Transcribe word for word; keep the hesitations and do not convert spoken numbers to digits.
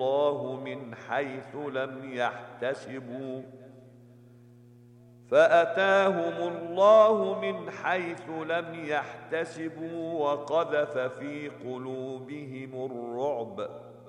الله من حيث لم يحتسبوا فأتاهم الله من حيث لم يحتسبوا وقذف في قلوبهم الرعب